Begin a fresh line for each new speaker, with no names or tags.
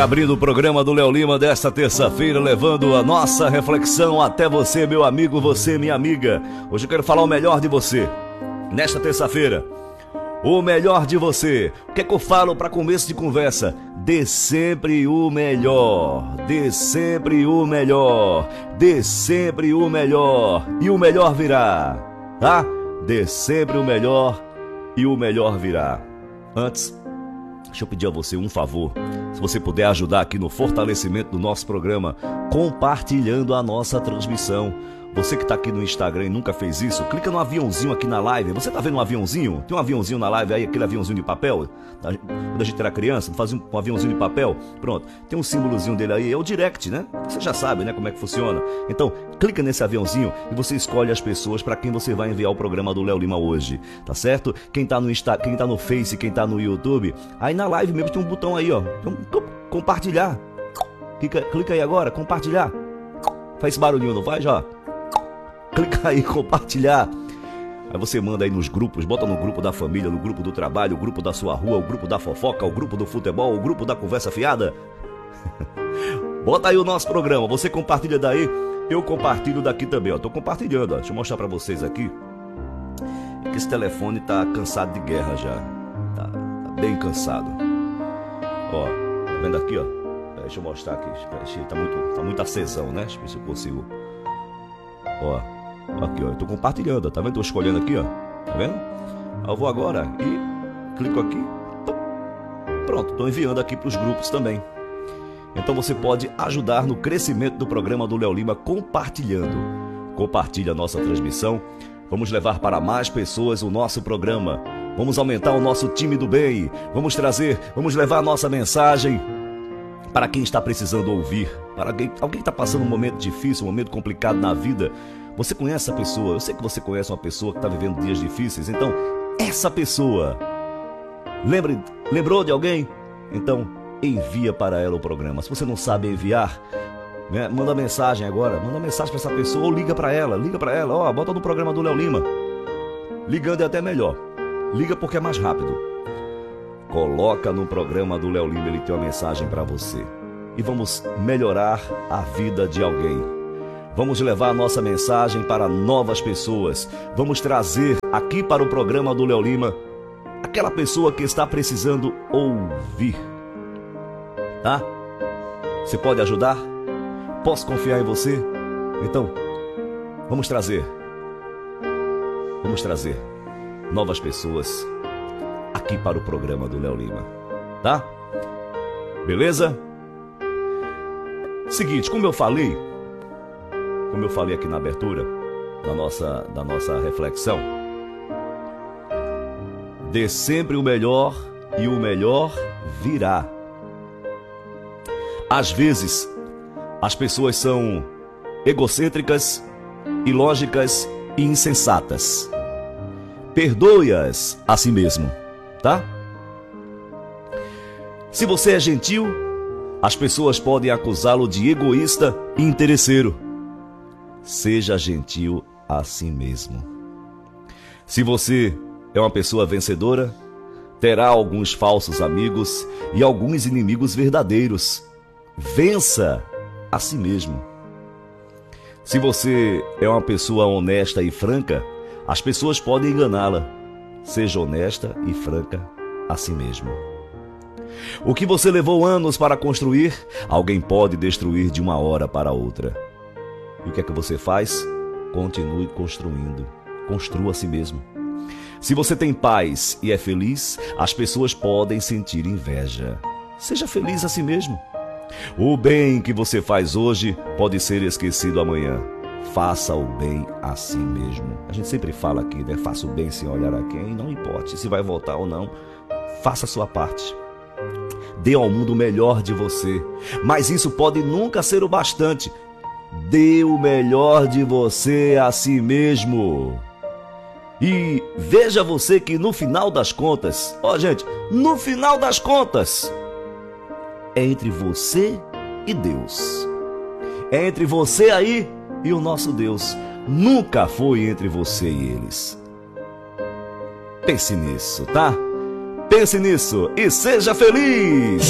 abrindo o programa do Léo Lima desta terça-feira, levando a nossa reflexão até você, meu amigo, você, minha amiga. Hoje eu quero falar o melhor de você. Nesta terça-feira, o melhor de você. O que é que eu falo para começo de conversa? Dê sempre o melhor. Dê sempre o melhor. Dê sempre o melhor. E o melhor virá. Tá? Dê sempre o melhor e o melhor virá. Antes, deixa eu pedir a você um favor. Se você puder ajudar aqui no fortalecimento do nosso programa, compartilhando a nossa transmissão. Você que está aqui no Instagram e nunca fez isso, clica no aviãozinho aqui na live. Você está vendo um aviãozinho? Tem um aviãozinho na live aí, aquele aviãozinho de papel? Quando a gente era criança, fazia um aviãozinho de papel. Pronto, tem um símbolozinho dele aí, é o direct, né? Você já sabe, né, como é que funciona. Então, clica nesse aviãozinho e você escolhe as pessoas para quem você vai enviar o programa do Léo Lima hoje, tá certo? Quem tá no Insta, quem tá no Face, quem tá no YouTube, aí na live mesmo tem um botão aí, ó. Então, compartilhar. Clica aí agora, compartilhar. Faz esse barulhinho, não faz, ó? Clica aí, compartilhar. Aí você manda aí nos grupos, bota no grupo da família, no grupo do trabalho, o grupo da sua rua, o grupo da fofoca, o grupo do futebol, o grupo da conversa fiada. Bota aí o nosso programa, você compartilha daí, eu compartilho daqui também, ó. Tô compartilhando, ó. Deixa eu mostrar pra vocês aqui. É que esse telefone tá cansado de guerra já. Tá bem cansado. Ó, tá vendo aqui, ó? Deixa eu mostrar aqui. Tá muito acesão, né? Deixa eu ver se eu consigo. Ó. Aqui, ó, eu tô compartilhando, tá vendo? Tô escolhendo aqui, ó, tá vendo? Eu vou agora e clico aqui. Pronto, tô enviando aqui pros grupos também. Então você pode ajudar no crescimento do programa do Léo Lima compartilhando. Compartilha a nossa transmissão. Vamos levar para mais pessoas o nosso programa. Vamos aumentar o nosso time do bem. Vamos levar a nossa mensagem para quem está precisando ouvir. Para alguém que está passando um momento difícil, um momento complicado na vida. Você conhece essa pessoa? Eu sei que você conhece uma pessoa que está vivendo dias difíceis. Então, essa pessoa, lembrou de alguém? Então, envia para ela o programa. Se você não sabe enviar, né, manda mensagem agora. Manda mensagem para essa pessoa ou liga para ela. Ó, bota no programa do Léo Lima. Ligando é até melhor. Liga porque é mais rápido. Coloca no programa do Léo Lima, ele tem uma mensagem para você. E vamos melhorar a vida de alguém. Vamos levar a nossa mensagem para novas pessoas. Vamos trazer aqui para o programa do Léo Lima aquela pessoa que está precisando ouvir. Tá? Você pode ajudar? Posso confiar em você? Então, vamos trazer novas pessoas aqui para o programa do Léo Lima. Tá? Beleza? Seguinte, como eu falei aqui na abertura da nossa reflexão, dê sempre o melhor e o melhor virá. Às vezes, as pessoas são egocêntricas, ilógicas e insensatas. Perdoe-as a si mesmo, tá? Se você é gentil, as pessoas podem acusá-lo de egoísta e interesseiro. Seja gentil a si mesmo. Se você é uma pessoa vencedora, terá alguns falsos amigos e alguns inimigos verdadeiros. Vença a si mesmo. Se você é uma pessoa honesta e franca, as pessoas podem enganá-la. Seja honesta e franca a si mesmo. O que você levou anos para construir, alguém pode destruir de uma hora para outra. E o que é que você faz? Continue construindo. Construa a si mesmo. Se você tem paz e é feliz, as pessoas podem sentir inveja. Seja feliz a si mesmo. O bem que você faz hoje pode ser esquecido amanhã. Faça o bem a si mesmo. A gente sempre fala aqui, né? Faça o bem sem olhar a quem, não importe se vai voltar ou não. Faça a sua parte. Dê ao mundo o melhor de você. Mas isso pode nunca ser o bastante. Dê o melhor de você a si mesmo. E veja você que no final das contas, gente, no final das contas, é entre você e Deus. É entre você aí e o nosso Deus. Nunca foi entre você e eles. Pense nisso, tá? Pense nisso e seja feliz!